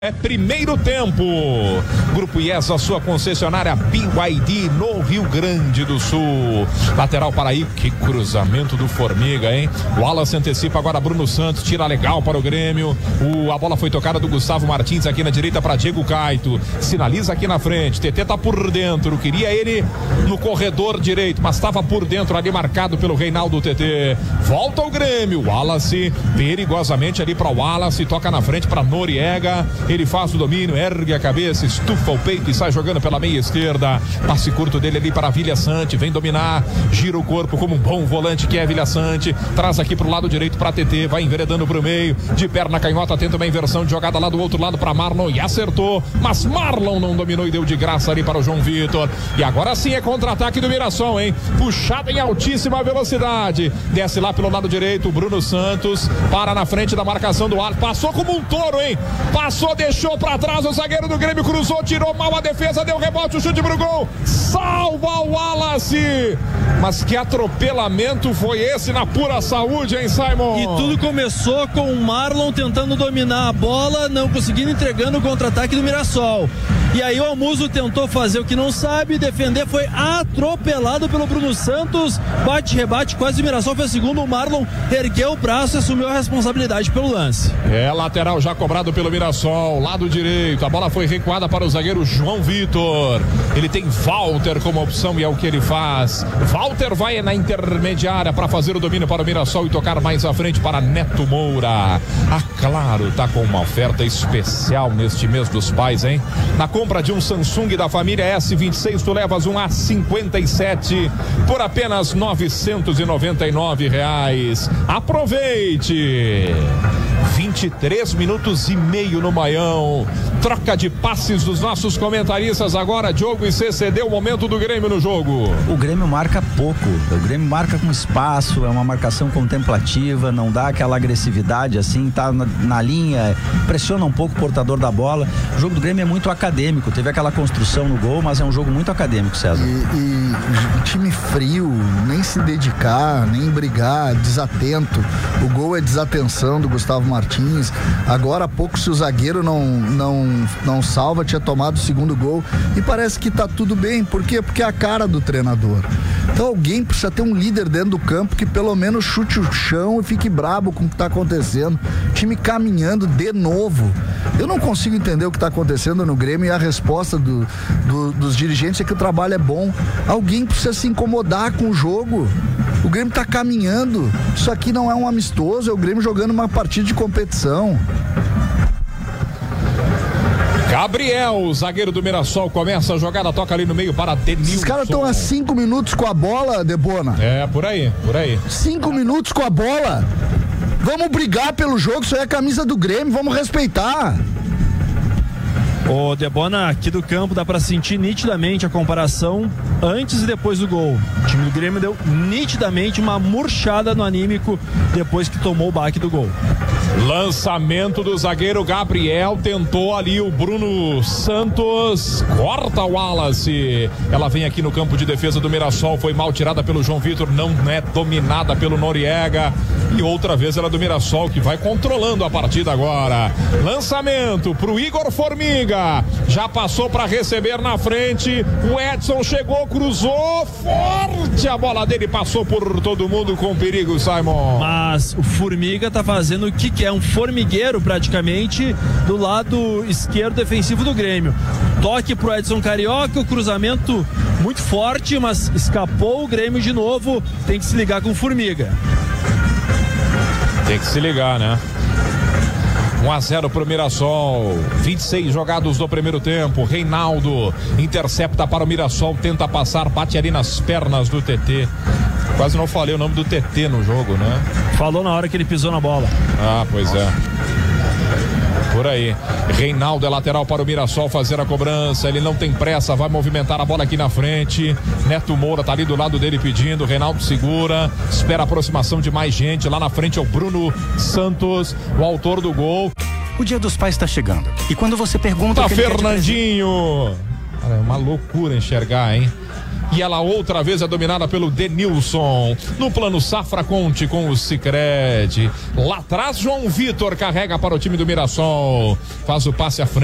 É primeiro tempo. Grupo IES, a sua concessionária BYD no Rio Grande do Sul. Lateral para aí, que cruzamento do Formiga, hein? O Wallace antecipa agora Bruno Santos, tira legal para o Grêmio. A bola foi tocada do Gustavo Martins aqui na direita para Diego Caito. Sinaliza aqui na frente, TT tá por dentro, queria ele no corredor direito, mas estava por dentro ali marcado pelo Reinaldo TT. Volta o Grêmio, Wallace perigosamente ali para o Wallace, toca na frente para Noriega. Ele faz o domínio, ergue a cabeça, estufa o peito e sai jogando pela meia esquerda. Passe curto dele ali para Vilha Sante, vem dominar, gira o corpo como um bom volante que é Vilha Sante, traz aqui pro lado direito para TT, vai enveredando pro meio, de perna canhota, tenta uma inversão de jogada lá do outro lado para Marlon e acertou, mas Marlon não dominou e deu de graça ali para o João Vitor. E agora sim é contra-ataque do Mirassol, hein? Puxada em altíssima velocidade, desce lá pelo lado direito, o Bruno Santos para na frente da marcação do ar, passou como um touro, hein? Passou, deixou pra trás, o zagueiro do Grêmio cruzou, tirou mal a defesa, deu rebote, o chute pro gol, salva o Wallace. Mas que atropelamento foi esse na pura saúde, hein, Simon? E tudo começou com o Marlon tentando dominar a bola, não conseguindo, entregando o contra-ataque do Mirassol. E aí o Almuso tentou fazer o que não sabe, defender, foi atropelado pelo Bruno Santos, bate-rebate, quase o Mirassol fez segundo, o Marlon ergueu o braço e assumiu a responsabilidade pelo lance. É, lateral já cobrado pelo Mirassol, lado direito, a bola foi recuada para o zagueiro João Vitor, ele tem Walter como opção e é o que ele faz. Walter vai na intermediária para fazer o domínio para o Mirassol e tocar mais à frente para Neto Moura. Claro, tá com uma oferta especial neste mês dos pais, hein? Na compra de um Samsung da família S26, tu levas um A57 por apenas R$999. Aproveite! 23 minutos e meio no Maião. Troca de passes dos nossos comentaristas agora, Diogo e CCD, o momento do Grêmio no jogo. O Grêmio marca pouco, o Grêmio marca com espaço, é uma marcação contemplativa, não dá aquela agressividade assim, tá na linha, pressiona um pouco o portador da bola. O jogo do Grêmio é muito acadêmico, teve aquela construção no gol, mas é um jogo muito acadêmico, César. E time frio, nem se dedicar, nem brigar, desatento. O gol é desatenção do Gustavo Martins. Agora há pouco, se o zagueiro não salva, tinha tomado o segundo gol e parece que tá tudo bem. Por quê? Porque é a cara do treinador. Então alguém precisa ter um líder dentro do campo que pelo menos chute o chão e fique brabo com o que tá acontecendo. Time caminhando de novo. Eu não consigo entender o que tá acontecendo no Grêmio e a resposta dos dirigentes é que o trabalho é bom. Alguém precisa se incomodar com o jogo. O Grêmio tá caminhando. Isso aqui não é um amistoso, é o Grêmio jogando uma partida de competição. Gabriel, zagueiro do Mirassol, começa a jogada, toca ali no meio para Denilson. Os caras estão há 5 minutos com a bola, Debona. É, por aí. 5 minutos com a bola. Vamos brigar pelo jogo, isso aí é a camisa do Grêmio, vamos respeitar. O Debona, aqui do campo dá pra sentir nitidamente a comparação antes e depois do gol. O time do Grêmio deu nitidamente uma murchada no anímico depois que tomou o baque do gol. Lançamento do zagueiro Gabriel, tentou ali o Bruno Santos, corta o Wallace. Ela vem aqui no campo de defesa do Mirassol, foi mal tirada pelo João Vitor, não é dominada pelo Noriega. E outra vez ela do Mirassol, que vai controlando a partida agora. Lançamento pro Igor Formiga, já passou para receber na frente, o Edson chegou, cruzou, forte a bola dele, passou por todo mundo com perigo, Simon. Mas o Formiga tá fazendo o que é um formigueiro praticamente do lado esquerdo defensivo do Grêmio. Toque pro Edson Carioca, o cruzamento muito forte, mas escapou o Grêmio de novo, tem que se ligar com o Formiga. Tem que se ligar, né? 1-0 pro Mirassol, 26 jogados do primeiro tempo. Reinaldo intercepta para o Mirassol, tenta passar, bate ali nas pernas do TT. Quase não falei o nome do TT no jogo, né? Falou na hora que ele pisou na bola. Ah, pois é. Por aí. Reinaldo é lateral para o Mirassol fazer a cobrança. Ele não tem pressa, vai movimentar a bola aqui na frente. Neto Moura tá ali do lado dele pedindo. Reinaldo segura, espera a aproximação de mais gente. Lá na frente é o Bruno Santos, o autor do gol. O Dia dos Pais tá chegando. E quando você pergunta... Fernandinho! Cara, é uma loucura enxergar, hein? e ela outra vez é dominada pelo Denilson. No plano safra, conte com o Sicredi. Lá atrás, João Vitor carrega para o time do Mirassol, faz o passe à frente.